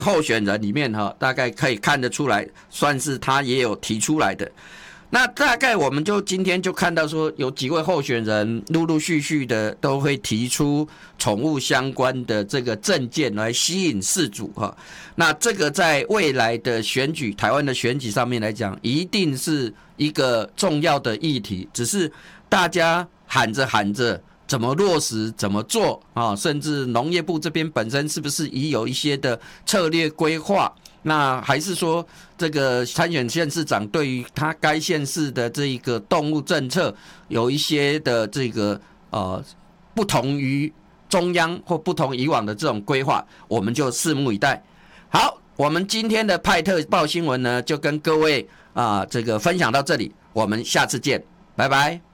候选人里面大概可以看得出来，算是他也有提出来的。那大概我们就今天就看到说，有几位候选人陆陆续续的都会提出宠物相关的这个政见来吸引饲主哈。那这个在未来的选举，台湾的选举上面来讲，一定是一个重要的议题。只是大家喊着怎么落实、怎么做啊？甚至农业部这边本身是不是已有一些的策略规划？那还是说，这个参选县市长对于他该县市的这一个动物政策有一些的这个不同于中央或不同以往的这种规划，我们就拭目以待。好，我们今天的派特报新闻呢，就跟各位这个分享到这里，我们下次见，拜拜。